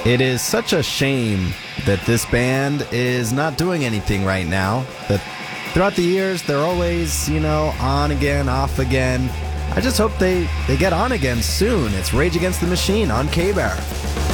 It is such a shame that this band is not doing anything right now. That throughout the years, they're always, on again, off again. I just hope they get on again soon. It's Rage Against the Machine on K-Bar.